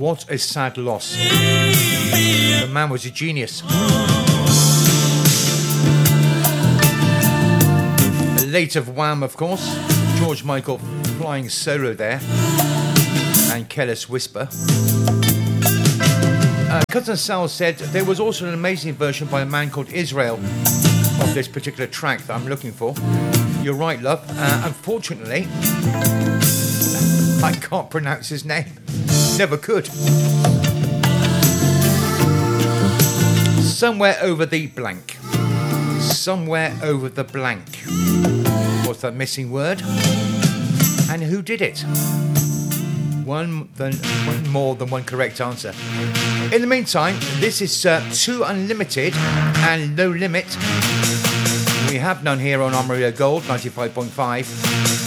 What a sad loss. The man was a genius. Late of Wham, of course. George Michael flying solo there. And Careless Whisper. Cousin Sal said there was also an amazing version by a man called Israel of this particular track that I'm looking for. You're right, love. Unfortunately, I can't pronounce his name. Never could. Somewhere over the blank. Somewhere over the blank. What's that missing word? And who did it? One more than one correct answer. In the meantime, this is 2 Unlimited and No Limit. We have none here on Amarillo Gold 95.5.